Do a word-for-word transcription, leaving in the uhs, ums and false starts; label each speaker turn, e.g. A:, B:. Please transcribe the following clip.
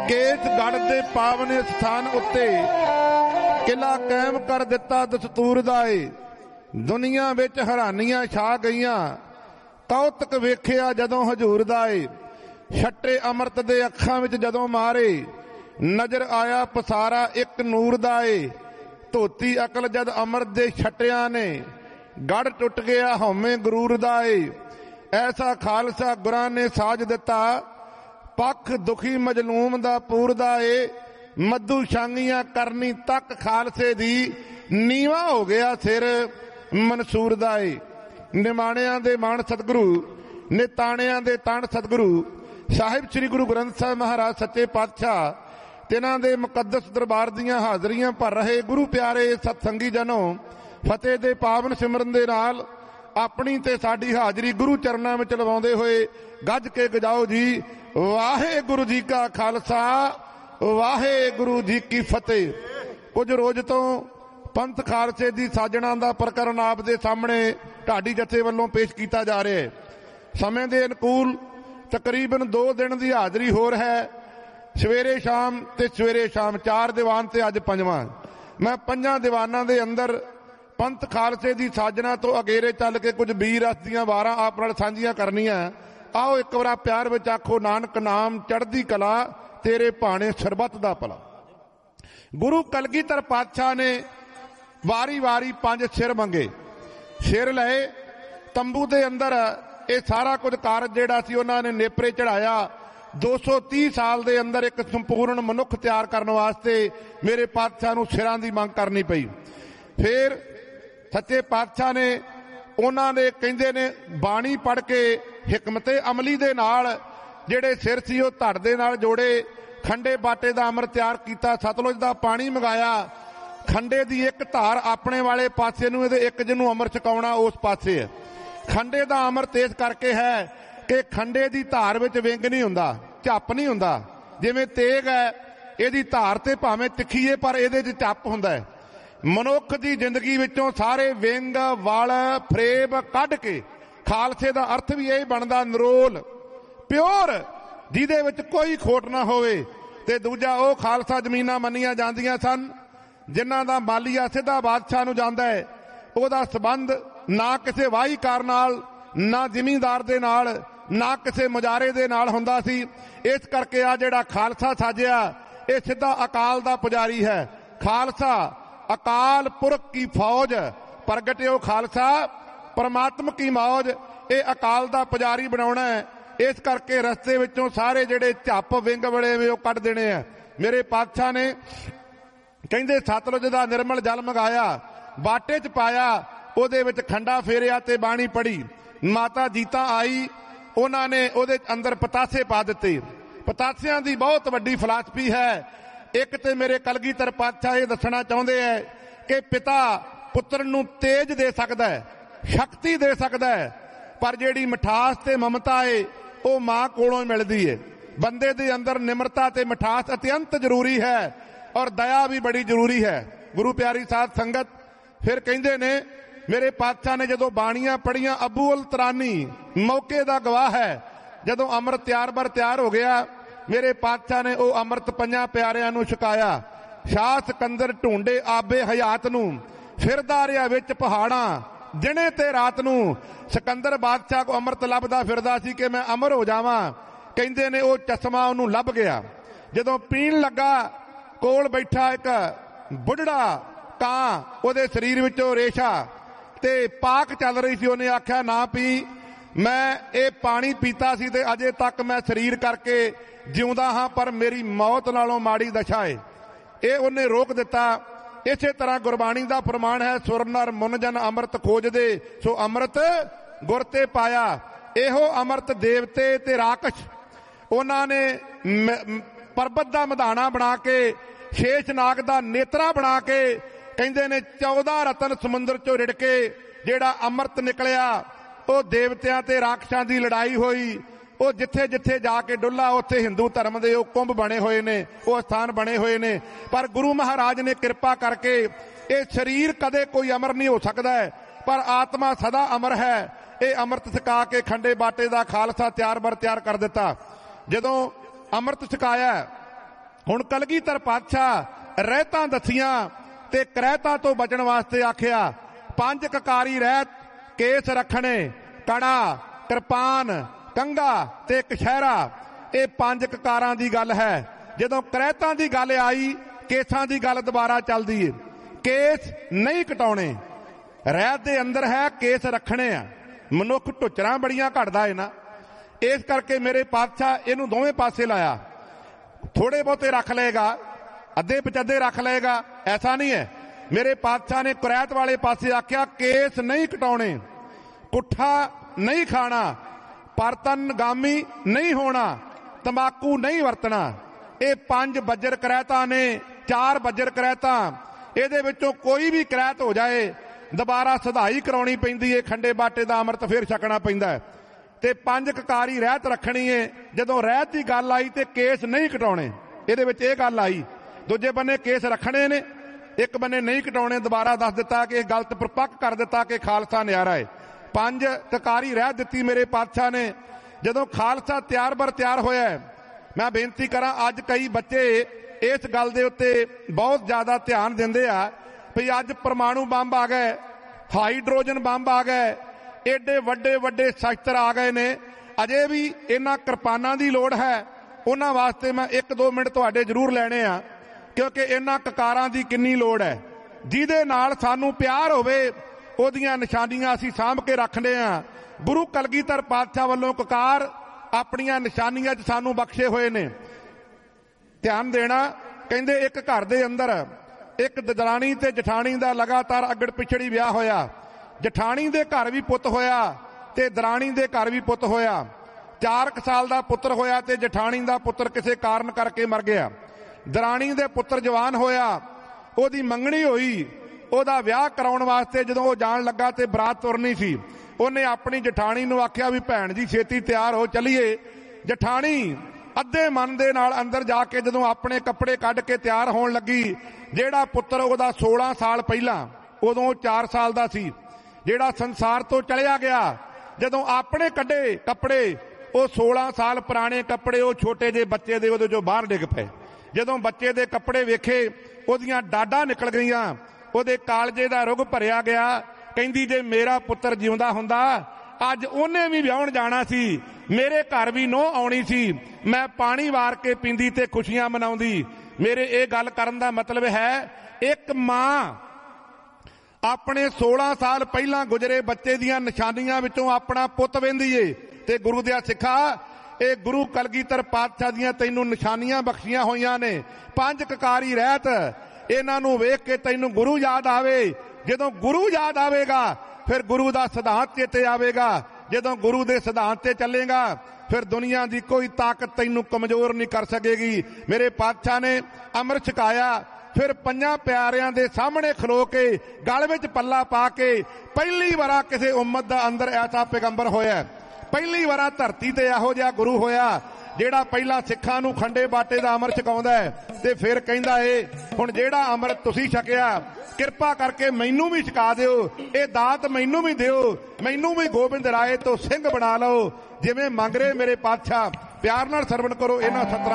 A: ਕੇਸਗੜ੍ਹ ਦੇ ਪਾਵਨ ਸਥਾਨ ਉੱਤੇ ਕਿਲਾ ਕਾਇਮ ਕਰ ਦਿੱਤਾ ਦਸਤੂਰ ਦਾ ਏ। ਦੁਨੀਆ ਵਿੱਚ ਹੈਰਾਨੀਆਂ ਛਾ ਗਈਆਂ, ਕੌਤਕ ਵੇਖਿਆ ਜਦੋਂ ਹਜ਼ੂਰ ਦਾ ਏ। ਛੱਟੇ ਅੰਮ੍ਰਿਤ ਦੇ ਅੱਖਾਂ ਵਿੱਚ ਜਦੋਂ ਮਾਰੇ, ਨਜ਼ਰ ਆਇਆ ਪਸਾਰਾ ਇੱਕ ਨੂਰ ਦਾ ਏ। ਧੋਤੀ ਅਕਲ ਜਦ ਅੰਮ੍ਰਿਤ ਦੇ ਛੱਟਿਆਂ ਨੇ, ਗੜ ਟੁੱਟ ਗਿਆ ਹਉਮੈ ਗਰੂਰ ਦਾ ਏ। ਐਸਾ ਖਾਲਸਾ ਗੁਰਾਂ ਨੇ ਸਾਜ ਦਿੱਤਾ, ਪੱਖ ਦੁਖੀ ਮਜਲੂਮ ਦਾ ਪੂਰ ਦਾ ਏ। ਮੱਧੂ ਛਾਂਗੀਆਂ ਕਰਨੀ ਤੱਕ ਖਾਲਸੇ ਦੀ, ਨੀਵਾ ਹੋ ਗਿਆ ਸਿਰ ਮਨਸੂਰ ਦਾ ਏ। ਨਿਮਾਣਿਆਂ ਦੇ ਮਾਣ ਸਤਿਗੁਰੂ, ਨਿਤਾਣਿਆਂ ਦੇ ਤਾਣ ਸਤਿਗੁਰੂ ਸਾਹਿਬ ਸ੍ਰੀ ਗੁਰੂ ਗ੍ਰੰਥ ਸਾਹਿਬ ਮਹਾਰਾਜ ਸੱਚੇ ਪਾਤਸ਼ਾਹ, ਤਿਨਾਂ ਦੇ ਮੁਕੱਦਸ ਦਰਬਾਰ ਦੀਆਂ ਹਾਜ਼ਰੀਆਂ ਭਰ ਰਹੇ ਗੁਰੂ ਪਿਆਰੇ ਸਤਸੰਗੀ ਜਨੋ, ਫਤਿਹ ਦੇ ਪਾਵਨ ਸਿਮਰਨ ਦੇ ਨਾਲ ਆਪਣੀ ਤੇ ਸਾਡੀ ਹਾਜ਼ਰੀ ਗੁਰੂ ਚਰਨਾਂ ਵਿੱਚ ਲਵਾਉਂਦੇ ਹੋਏ ਗੱਜ ਕੇ ਗਜਾਓ ਜੀ, ਵਾਹਿਗੁਰੂ ਜੀ ਕਾ ਖਾਲਸਾ ਵਾਹਿਗੁਰੂ ਜੀ ਕੀ ਫਤਿਹ। ਕੁਝ ਰੋਜ਼ ਤੋਂ ਪੰਥ ਖਾਲਸੇ ਦੀ ਸਾਜਣਾ ਦਾ ਪ੍ਰਕਰਨ ਆਪ ਦੇ ਸਾਹਮਣੇ ਢਾਡੀ ਜਥੇ ਵੱਲੋਂ ਪੇਸ਼ ਕੀਤਾ ਜਾ ਰਿਹਾ ਹੈ। ਸਮੇਂ ਦੇ ਅਨੁਕੂਲ ਤਕਰੀਬਨ ਦੋ ਦਿਨ ਦੀ ਹਾਜ਼ਰੀ ਹੋਰ ਹੈ, ਸਵੇਰੇ ਸ਼ਾਮ ਤੇ ਸਵੇਰੇ ਸ਼ਾਮ ਚਾਰ ਦੀਵਾਨ ਤੇ ਅੱਜ ਪੰਜਵਾਂ। ਮੈਂ ਪੰਜਾਂ ਦੀਵਾਨਾਂ ਦੇ ਅੰਦਰ ਪੰਥ ਖਾਲਸੇ ਦੀ ਸਾਜਣਾ ਤੋਂ ਅਗੇਰੇ ਚੱਲ ਕੇ ਕੁਝ ਵੀਰ ਰਸ ਦੀਆਂ ਵਾਰਾਂ ਆਪ ਨਾਲ ਸਾਂਝੀਆਂ ਕਰਨੀਆਂ। ਆਓ ਇੱਕ ਵਾਰ ਪਿਆਰ ਵਿੱਚ ਆਖੋ, ਨਾਨਕ ਨਾਮ ਚੜ੍ਹਦੀ ਕਲਾ, ਤੇਰੇ ਭਾਣੇ ਸਰਬੱਤ ਦਾ ਭਲਾ। ਗੁਰੂ ਕਲਗੀਧਰ ਪਾਤਸ਼ਾਹ ਨੇ ਵਾਰੀ ਵਾਰੀ ਪੰਜ ਸਿਰ ਮੰਗੇ, ਸਿਰ ਲਏ ਤੰਬੂ ਦੇ ਅੰਦਰ। ਇਹ ਸਾਰਾ ਕੁਝ ਕਾਰਜ ਜਿਹੜਾ ਸੀ ਉਹਨਾਂ ਨੇ ਨੇਪਰੇ ਚੜਾਇਆ। ਦੋ ਸੌ ਤੀਹ ਸਾਲ ਦੇ ਅੰਦਰ ਇੱਕ ਸੰਪੂਰਨ ਮਨੁੱਖ ਤਿਆਰ ਕਰਨ ਵਾਸਤੇ ਮੇਰੇ ਪਾਤਸ਼ਾਹ ਨੂੰ ਸਿਰਾਂ ਦੀ ਮੰਗ ਕਰਨੀ ਪਈ। ਫਿਰ ਸੱਚੇ ਪਾਤਸ਼ਾਹ ਨੇ ਉਹਨਾਂ ਦੇ ਕਹਿੰਦੇ ਨੇ ਬਾਣੀ ਪੜ੍ਹ ਕੇ ਹਿਕਮਤੇ ਅਮਲੀ ਦੇ ਨਾਲ ਜਿਹੜੇ ਸਿਰ ਸੀ ਉਹ ਧੜ ਦੇ ਨਾਲ ਜੋੜੇ, ਖੰਡੇ ਬਾਟੇ ਦਾ ਅੰਮ੍ਰਿਤ ਤਿਆਰ ਕੀਤਾ, ਸਤਲੁਜ ਦਾ ਪਾਣੀ ਮੰਗਾਇਆ, ਖੰਡੇ ਦੀ ਇੱਕ ਧਾਰ ਆਪਣੇ ਵਾਲੇ ਪਾਸੇ ਨੂੰ, ਇਹਦੇ ਇੱਕ ਜਿਹਨੂੰ ਅੰਮ੍ਰਿਤ ਛਕਾਉਣਾ ਉਸ ਪਾਸੇ ਹੈ। ਖੰਡੇ ਦਾ ਅੰਮ੍ਰਿਤ ਇਸ ਕਰਕੇ ਹੈ ਕਿ ਖੰਡੇ ਦੀ ਧਾਰ ਵਿੱਚ ਵਿੰਗ ਨਹੀਂ ਹੁੰਦਾ, ਝੱਪ ਨਹੀਂ ਹੁੰਦਾ। ਜਿਵੇਂ ਤੇਗ ਹੈ, ਇਹਦੀ ਧਾਰ ਤੇ ਭਾਵੇਂ ਤਿੱਖੀ ਹੈ ਪਰ ਇਹਦੇ 'ਚ ਝੱਪ ਹੁੰਦਾ ਹੈ। ਮਨੁੱਖ ਦੀ ਜ਼ਿੰਦਗੀ ਵਿੱਚੋਂ ਸਾਰੇ ਵਿੰਗ ਵਲ ਫਰੇਬ ਕੱਢ ਕੇ, ਖਾਲਸੇ ਦਾ ਅਰਥ ਵੀ ਇਹ ਬਣਦਾ ਨਿਰੋਲ ਪਿਓਰ, ਜਿਹਦੇ ਵਿੱਚ ਕੋਈ ਖੋਟ ਨਾ ਹੋਵੇ। ਤੇ ਦੂਜਾ ਉਹ ਖਾਲਸਾ ਜ਼ਮੀਨਾਂ ਮੰਨੀਆਂ ਜਾਂਦੀਆਂ ਸਨ ਜਿਨ੍ਹਾਂ ਦਾ ਮਾਲੀਆ ਸਿੱਧਾ ਬਾਦਸ਼ਾਹ ਨੂੰ ਜਾਂਦਾ ਹੈ। ਉਹਦਾ ਸਬੰਧ ਨਾ ਕਿਸੇ ਵਾਹੀਕਾਰ ਨਾਲ, ਨਾ ਜ਼ਿਮੀਂਦਾਰ ਦੇ ਨਾਲ, ਨਾ ਕਿਸੇ ਮੁਜਾਰੇ ਦੇ ਨਾਲ ਹੁੰਦਾ ਸੀ। ਇਸ ਕਰਕੇ ਆ ਜਿਹੜਾ ਖਾਲਸਾ ਸਾਜਿਆ ਇਹ ਸਿੱਧਾ ਅਕਾਲ ਦਾ ਪੁਜਾਰੀ ਹੈ। ਖਾਲਸਾ ਅਕਾਲ ਪੁਰਖ ਕੀ ਫੌਜ, ਪ੍ਰਗਟਿਓ ਖਾਲਸਾ ਪਰਮਾਤਮਾ ਕੀ ਮੌਜ। ਇਹ ਅਕਾਲ ਦਾ ਪੁਜਾਰੀ ਬਣਾਉਣਾ ਹੈ। ਇਸ ਕਰਕੇ ਰਸਤੇ ਵਿੱਚੋਂ ਸਾਰੇ ਜਿਹੜੇ ਝੱਪ ਵਿੰਗ ਬੜੇ ਵੇ ਉਹ ਕੱਢ ਦੇਣੇ ਆ। ਮੇਰੇ ਪਾਤਸ਼ਾਹ ਨੇ ਕਹਿੰਦੇ ਸਤਲੁਜ ਦਾ ਨਿਰਮਲ ਜਲ ਮੰਗਾਇਆ, ਬਾਟੇ 'ਚ ਪਾਇਆ, ਉਹਦੇ ਵਿੱਚ ਖੰਡਾ ਫੇਰਿਆ ਤੇ ਬਾਣੀ ਪੜ੍ਹੀ। ਮਾਤਾ ਜੀਤਾ ਆਈ, ਉਹਨਾਂ ਨੇ ਉਹਦੇ ਅੰਦਰ ਪਤਾਸੇ ਪਾ ਦਿੱਤੇ। ਪਤਾਸਿਆਂ ਦੀ ਬਹੁਤ ਵੱਡੀ ਫਿਲਾਸਫੀ ਹੈ। ਇੱਕ ਤੇ ਮੇਰੇ ਕਲਗੀਧਰ ਪਾਤਸ਼ਾਹ ਇਹ ਦੱਸਣਾ ਚਾਹੁੰਦੇ ਹੈ ਕਿ ਪਿਤਾ ਪੁੱਤਰ ਨੂੰ ਤੇਜ ਦੇ ਸਕਦਾ ਹੈ, ਸ਼ਕਤੀ ਦੇ ਸਕਦਾ ਹੈ, ਪਰ ਜਿਹੜੀ ਮਿਠਾਸ ਤੇ ਮਮਤਾ ਏ ਉਹ ਮਾਂ ਕੋਲੋਂ ਮਿਲਦੀ ਏ। ਬੰਦੇ ਦੇ ਅੰਦਰ ਨਿਮਰਤਾ ਤੇ ਮਿਠਾਸ ਅਤਿਅੰਤ ਜ਼ਰੂਰੀ ਹੈ ਔਰ ਦਇਆ ਵੀ ਬੜੀ ਜ਼ਰੂਰੀ ਹੈ। ਗੁਰੂ ਪਿਆਰੀ ਸਾਧ ਸੰਗਤ ਫਿਰ ਕਹਿੰਦੇ ਨੇ ਮੇਰੇ ਪਾਤਸ਼ਾਹ ਨੇ ਜਦੋਂ ਬਾਣੀਆਂ ਪੜ੍ਹੀਆਂ, ਅਬੂ ਅਲ ਤਰਾਨੀ ਮੌਕੇ ਦਾ ਗਵਾਹ ਹੈ, ਜਦੋਂ ਅੰਮ੍ਰਿਤ ਤਿਆਰ ਬਰ ਤਿਆਰ ਹੋ ਗਿਆ, ਮੇਰੇ ਪਾਤਸ਼ਾਹ ਨੇ ਉਹ ਅੰਮ੍ਰਿਤ ਪੰਜਾਂ ਪਿਆਰਿਆਂ ਨੂੰ ਛਕਾਇਆ। ਸ਼ਾਹ ਸਿਕੰਦਰ ਢੂੰਡੇ ਆਬੇ ਹਯਾਤ ਨੂੰ, ਫਿਰਦਾ ਰਿਹਾ ਵਿੱਚ ਪਹਾੜਾਂ ਦਿਨੇ ਤੇ ਰਾਤ ਨੂੰ। ਸਿਕੰਦਰ ਬਾਦਸ਼ਾਹ ਕੋ ਅੰਮ੍ਰਿਤ ਲੱਭਦਾ ਫਿਰਦਾ ਸੀ ਕਿ ਮੈਂ ਅਮਰ ਹੋ ਜਾਵਾਂ। ਕਹਿੰਦੇ ਨੇ ਉਹ ਚਸ਼ਮਾ ਉਹਨੂੰ ਲੱਭ ਗਿਆ। ਜਦੋਂ ਪੀਣ ਲੱਗਾ, ਕੋਲ ਬੈਠਾ ਇੱਕ ਬੁੱਢੜਾ ਕਾਂ, ਉਹਦੇ ਸਰੀਰ ਵਿੱਚੋਂ ਰੇਸ਼ਾ ਤੇ ਪਾਕ ਚੱਲ ਰਹੀ ਸੀ। ਉਹਨੇ ਆਖਿਆ ਨਾ ਪੀ, ਮੈਂ ਇਹ ਪਾਣੀ ਪੀਤਾ ਸੀ ਤੇ ਅਜੇ ਤੱਕ ਮੈਂ ਸਰੀਰ ਕਰਕੇ ਜਿਉਂਦਾ ਹਾਂ, ਪਰ ਮੇਰੀ ਮੌਤ ਨਾਲੋਂ ਮਾੜੀ ਦਸ਼ਾ ਏ। ਇਹ ਉਹਨੇ ਰੋਕ ਦਿੱਤਾ। ਇਸੇ ਤਰ੍ਹਾਂ ਗੁਰਬਾਣੀ ਦਾ ਫਰਮਾਨ ਹੈ, ਸੁਰ ਨਰ ਮੁਨ ਜਨ ਅੰਮ੍ਰਿਤ ਖੋਜਦੇ, ਸੋ ਅੰਮ੍ਰਿਤ ਗੁਰ ਤੇ ਪਾਇਆ। ਇਹੋ ਅੰਮ੍ਰਿਤ ਦੇਵਤੇ ਤੇ ਰਾਕਸ਼ ਉਹਨਾਂ ਨੇ ਪਰਬਤ ਦਾ ਮਧਾਣਾ ਬਣਾ ਕੇ, ਸ਼ੇਸ਼ਨਾਗ ਦਾ ਨੇਤਰਾ ਬਣਾ ਕੇ, ਕਹਿੰਦੇ ਨੇ ਚੌਦਾਂ ਰਤਨ ਸਮੁੰਦਰ ਚੋਂ ਰਿੜ ਕੇ ਜਿਹੜਾ ਅੰਮ੍ਰਿਤ ਨਿਕਲਿਆ, ਉਹ ਦੇਵਤਿਆਂ ਤੇ ਰਾਖਸ਼ਾਂ ਦੀ ਲੜਾਈ ਹੋਈ। ਉਹ ਜਿੱਥੇ ਜਿੱਥੇ ਜਾ ਕੇ ਡੁੱਲਾ ਉੱਥੇ ਹਿੰਦੂ ਧਰਮ ਦੇ ਉਹ ਕੁੰਭ ਬਣੇ ਹੋਏ ਨੇ, ਉਹ ਸਥਾਨ ਬਣੇ ਹੋਏ ਨੇ। ਪਰ ਗੁਰੂ ਮਹਾਰਾਜ ਨੇ ਕਿਰਪਾ ਕਰਕੇ ਇਹ ਸਰੀਰ ਕਦੇ ਕੋਈ ਅਮਰ ਨਹੀਂ ਹੋ ਸਕਦਾ ਹੈ, ਪਰ ਆਤਮਾ ਸਦਾ ਅਮਰ ਹੈ। ਇਹ ਅੰਮ੍ਰਿਤ ਛਕਾ ਕੇ ਖੰਡੇ ਬਾਟੇ ਦਾ ਖਾਲਸਾ ਤਿਆਰ ਬਰ ਤਿਆਰ ਕਰ ਦਿੱਤਾ। ਜਦੋਂ ਅੰਮ੍ਰਿਤ ਛਕਾਇਆ ਹੁਣ ਕਲਗੀਧਰ ਪਾਤਸ਼ਾਹ ਰਹਿਤਾਂ ਦਸੀਆਂ ਤੇ ਕਰਹਿਤਾਂ ਤੋਂ ਬਚਣ ਵਾਸਤੇ ਆਖਿਆ। ਪੰਜ ਕਕਾਰੀ ਰਹਿਤ, ਕੇਸ ਰੱਖਣੇ, ਕੜਾ, ਕਿਰਪਾਨ, ਕੰਘਾ ਤੇ ਕਛਹਿਰਾ, ਇਹ ਪੰਜ ਕਕਾਰਾਂ ਦੀ ਗੱਲ ਹੈ। ਜਦੋਂ ਕਰਹਿਤਾਂ ਦੀ ਗੱਲ ਆਈ, ਕੇਸਾਂ ਦੀ ਗੱਲ ਦੁਬਾਰਾ ਚੱਲਦੀ ਏ। ਕੇਸ ਨਹੀਂ ਕਟਾਉਣੇ, ਰਹਿਤ ਦੇ ਅੰਦਰ ਹੈ ਕੇਸ ਰੱਖਣੇ ਆ। ਮਨੁੱਖ ਢੁੱਚਰਾਂ ਬੜੀਆਂ ਘੜਦਾ ਏ ਨਾ, ਇਸ ਕਰਕੇ ਮੇਰੇ ਪਾਤਸ਼ਾਹ ਇਹਨੂੰ ਦੋਵੇਂ ਪਾਸੇ ਲਾਇਆ। ਥੋੜੇ ਬਹੁਤੇ ਰੱਖ ਲਏਗਾ, ਅੱਧੇ ਪਚੱਧੇ ਰੱਖ ਲਏਗਾ, ਐਸਾ ਨਹੀਂ ਹੈ। ਮੇਰੇ ਪਾਤਸ਼ਾਹ ਨੇ ਕਰੈਤ ਵਾਲੇ ਪਾਸੇ ਆਖਿਆ ਕੇਸ ਨਹੀਂ ਕਟਾਉਣੇ, ਪੁੱਠਾ ਨਹੀਂ ਖਾਣਾ, ਪਰਤਨਗਾਮੀ ਨਹੀਂ ਹੋਣਾ, ਤੰਬਾਕੂ ਨਹੀਂ ਵਰਤਣਾ। ਇਹ ਪੰਜ ਬੱਜਰ ਕਰੈਤਾਂ ਨੇ, ਚਾਰ ਬੱਜਰ ਕਰੈਤਾਂ। ਇਹਦੇ ਵਿੱਚੋਂ ਕੋਈ ਵੀ ਕਰੈਤ ਹੋ ਜਾਏ ਦੁਬਾਰਾ ਸਧਾਈ ਕਰਾਉਣੀ ਪੈਂਦੀ ਏ, ਖੰਡੇ ਬਾਟੇ ਦਾ ਅੰਮ੍ਰਿਤ ਫੇਰ ਛਕਣਾ ਪੈਂਦਾ ਤੇ ਪੰਜ ਕਕਾਰੀ ਰਹਿਤ ਰੱਖਣੀ ਏ। ਜਦੋਂ ਰਹਿਤ ਦੀ ਗੱਲ ਆਈ ਤੇ ਕੇਸ ਨਹੀਂ ਕਟਾਉਣੇ, ਇਹਦੇ ਵਿੱਚ ਇਹ ਗੱਲ ਆਈ। ਦੂਜੇ ਬੰਨੇ ਕੇਸ ਰੱਖਣੇ ਨੇ, ਇੱਕ ਬੰਨੇ ਨਹੀਂ ਕਟਾਉਣੇ। ਦੁਬਾਰਾ ਦੱਸ ਦਿੱਤਾ ਕਿ ਇਹ ਗਲਤ ਪਰਪੱਕ ਕਰ ਦਿੱਤਾ ਕਿ ਖਾਲਸਾ ਨਿਆਰਾ ਏ। ਪੰਜ ਕਕਾਰੀ ਰਹਿਤ ਦਿੱਤੀ ਮੇਰੇ ਪਾਤਸ਼ਾਹ ਨੇ। ਜਦੋਂ ਖਾਲਸਾ ਤਿਆਰ ਬਰ ਤਿਆਰ ਹੋਇਆ, ਮੈਂ ਬੇਨਤੀ ਕਰਾਂ, ਅੱਜ ਕਈ ਬੱਚੇ ਇਸ ਗੱਲ ਦੇ ਉੱਤੇ ਬਹੁਤ ਜ਼ਿਆਦਾ ਧਿਆਨ ਦਿੰਦੇ ਆ ਵੀ ਅੱਜ ਪਰਮਾਣੂ ਬੰਬ ਆ ਗਏ, ਹਾਈਡਰੋਜਨ ਬੰਬ ਆ ਗਏ, ਏਡੇ ਵੱਡੇ ਵੱਡੇ ਸ਼ਸਤਰ ਆ ਗਏ ਨੇ। ਅਜੇ ਵੀ ਇਹਨਾਂ ਕਿਰਪਾਨਾਂ ਦੀ ਲੋੜ ਹੈ। ਉਹਨਾਂ ਵਾਸਤੇ ਮੈਂ ਇੱਕ ਦੋ ਮਿੰਟ ਤੁਹਾਡੇ ਜ਼ਰੂਰ ਲੈਣੇ ਆ, ਕਿਉਂਕਿ ਇਹਨਾਂ ਕਕਾਰਾਂ ਦੀ ਕਿੰਨੀ ਲੋੜ ਹੈ। ਜਿਹਦੇ ਨਾਲ ਸਾਨੂੰ ਪਿਆਰ ਹੋਵੇ ਉਹਦੀਆਂ ਨਿਸ਼ਾਨੀਆਂ ਅਸੀਂ ਸਾਂਭ ਕੇ ਰੱਖਦੇ ਆ। ਗੁਰੂ ਕਲਗੀਧਰ ਪਾਤਸ਼ਾਹ ਵੱਲੋਂ ਕਕਾਰ ਆਪਣੀਆਂ ਨਿਸ਼ਾਨੀਆਂ 'ਚ ਸਾਨੂੰ ਬਖਸ਼ੇ ਹੋਏ ਨੇ। ਧਿਆਨ ਦੇਣਾ, ਕਹਿੰਦੇ ਇੱਕ ਘਰ ਦੇ ਅੰਦਰ ਇੱਕ ਦਰਾਣੀ ਤੇ ਜਠਾਣੀ ਦਾ ਲਗਾਤਾਰ ਅਗੜ ਪਿਛੜੀ ਵਿਆਹ ਹੋਇਆ। ਜਠਾਣੀ ਦੇ ਘਰ ਵੀ ਪੁੱਤ ਹੋਇਆ ਤੇ ਦਰਾਣੀ ਦੇ ਘਰ ਵੀ ਪੁੱਤ ਹੋਇਆ। ਚਾਰ ਕੁ ਸਾਲ ਦਾ ਪੁੱਤਰ ਹੋਇਆ ਤੇ ਜਠਾਣੀ ਦਾ ਪੁੱਤਰ ਕਿਸੇ ਕਾਰਨ ਕਰਕੇ ਮਰ ਗਿਆ। ਦਰਾਣੀ ਦੇ ਪੁੱਤਰ ਜਵਾਨ ਹੋਇਆ, ਉਹਦੀ ਮੰਗਣੀ ਹੋਈ। ਉਹਦਾ ਵਿਆਹ ਕਰਾਉਣ ਵਾਸਤੇ ਜਦੋਂ ਉਹ ਜਾਣ ਲੱਗਾ ਤੇ ਬਰਾਤ ਤੁਰਨੀ ਸੀ, ਉਹਨੇ ਆਪਣੀ ਜਠਾਣੀ ਨੂੰ ਆਖਿਆ ਵੀ ਭੈਣ ਜੀ ਛੇਤੀ ਤਿਆਰ ਹੋ ਚੱਲੀਏ। ਜਠਾਣੀ ਅੱਧੇ ਮਨ ਦੇ ਨਾਲ ਅੰਦਰ ਜਾ ਕੇ ਜਦੋਂ ਆਪਣੇ ਕੱਪੜੇ ਕੱਢ ਕੇ ਤਿਆਰ ਹੋਣ ਲੱਗੀ, ਜਿਹੜਾ ਪੁੱਤਰ ਉਹਦਾ ਸੋਲਾਂ ਸਾਲ ਪਹਿਲਾਂ, ਉਦੋਂ ਉਹ ਚਾਰ ਸਾਲ ਦਾ ਸੀ, ਜਿਹੜਾ ਸੰਸਾਰ ਤੋਂ ਚਲਿਆ ਗਿਆ, ਜਦੋਂ ਆਪਣੇ ਕੱਢੇ ਕੱਪੜੇ, ਉਹ ਸੋਲਾਂ ਸਾਲ ਪੁਰਾਣੇ ਕੱਪੜੇ ਉਹ ਛੋਟੇ ਜਿਹੇ ਬੱਚੇ ਦੇ ਉਹਦੇ ਚੋਂ ਬਾਹਰ ਡਿੱਗ ਪਏ। ਜਦੋਂ ਬੱਚੇ ਦੇ ਕੱਪੜੇ ਵੇਖੇ, ਉਹਦੀਆਂ ਡਾਢਾਂ ਨਿਕਲ ਗਈਆਂ, ਉਹਦੇ ਕਾਲਜੇ ਦਾ ਰੁਗ ਭਰਿਆ ਗਿਆ। ਕਹਿੰਦੀ ਜੇ ਮੇਰਾ ਪੁੱਤਰ ਜਿਉਂਦਾ ਹੁੰਦਾ ਅੱਜ ਉਹਨੇ ਵੀ ਵਿਆਹਣ ਜਾਣਾ ਸੀ, ਮੇਰੇ ਘਰ ਵੀ ਨੂੰਹ ਆਉਣੀ ਸੀ, ਮੈਂ ਪਾਣੀ ਵਾਰ ਕੇ ਪੀਂਦੀ ਤੇ ਖੁਸ਼ੀਆਂ ਮਨਾਉਂਦੀ। ਮੇਰੇ ਇਹ ਗੱਲ ਕਰਨ ਦਾ ਮਤਲਬ ਹੈ, ਇੱਕ ਮਾਂ ਆਪਣੇ ਸੋਲਾਂ ਸਾਲ ਪਹਿਲਾਂ ਗੁਜ਼ਰੇ ਬੱਚੇ ਦੀਆਂ ਨਿਸ਼ਾਨੀਆਂ ਵਿੱਚੋਂ ਆਪਣਾ ਪੁੱਤ ਵੇਂਦੀ ਏ। ਤੇ ਗੁਰੂ ਦਿਆ ਸਿੱਖਾ, ਇਹ ਗੁਰੂ ਕਲਗੀਧਰ ਪਾਤਸ਼ਾਹ ਦੀਆਂ ਤੈਨੂੰ ਨਿਸ਼ਾਨੀਆਂ ਬਖਸ਼ੀਆਂ ਹੋਈਆਂ ਨੇ। ਪੰਜ ਕਕਾਰੀ ਰਹਿਤ, ਇਹਨਾਂ ਨੂੰ ਵੇਖ ਕੇ ਤੈਨੂੰ ਗੁਰੂ ਯਾਦ ਆਵੇ। ਜਦੋਂ ਗੁਰੂ ਯਾਦ ਆਵੇਗਾ ਫਿਰ ਗੁਰੂ ਦਾ ਸਿਧਾਂਤ ਚੇਤੇ ਆਵੇਗਾ। ਜਦੋਂ ਗੁਰੂ ਦੇ ਸਿਧਾਂਤ ਤੇ ਚੱਲੇਗਾ ਫਿਰ ਦੁਨੀਆ ਦੀ ਕੋਈ ਤਾਕਤ ਤੈਨੂੰ ਕਮਜ਼ੋਰ ਨਹੀਂ ਕਰ ਸਕੇਗੀ। ਮੇਰੇ ਪਾਤਸ਼ਾਹ ਨੇ ਅੰਮ੍ਰਿਤ ਛਕਾਇਆ, ਫਿਰ ਪੰਜਾਂ ਪਿਆਰਿਆਂ ਦੇ ਸਾਹਮਣੇ ਖਲੋ ਕੇ ਗਲ ਵਿੱਚ ਪੱਲਾ ਪਾ ਕੇ ਪਹਿਲੀ ਵਾਰਾ ਕਿਸੇ ਉਮਤ ਦਾ ਅੰਦਰ ਐਸਾ ਪੈਗੰਬਰ ਹੋਇਆ, ਪਹਿਲੀ ਵਾਰਾ ਧਰਤੀ ਤੇ ਇਹੋ ਜਿਹਾ ਗੁਰੂ ਹੋਇਆ ਜਿਹੜਾ ਪਹਿਲਾਂ ਸਿੱਖਾਂ ਨੂੰ ਖੰਡੇ ਬਾਟੇ ਦਾ ਅੰਮ੍ਰਿਤ ਛਕਾਉਂਦਾ ਹੈ ਤੇ ਫਿਰ ਕਹਿੰਦਾ ਏ ਹੁਣ ਜਿਹੜਾ ਅੰਮ੍ਰਿਤ ਤੁਸੀਂ ਛਕਿਆ ਕਿਰਪਾ ਕਰਕੇ ਮੈਨੂੰ ਵੀ ਛਕਾ ਦਿਓ, ਇਹ ਦਾਤ ਮੈਨੂੰ ਵੀ ਦਿਓ, ਮੈਨੂੰ ਵੀ ਗੋਬਿੰਦ ਰਾਏ ਤੋਂ ਸਿੰਘ ਬਣਾ ਲਓ। ਜਿਵੇਂ ਮੰਗ ਰਹੇ ਮੇਰੇ ਪਾਤਸ਼ਾਹ, ਪਿਆਰ ਨਾਲ ਸਰਵਣ ਕਰੋ ਇਹਨਾਂ ਸਤਰਾਂ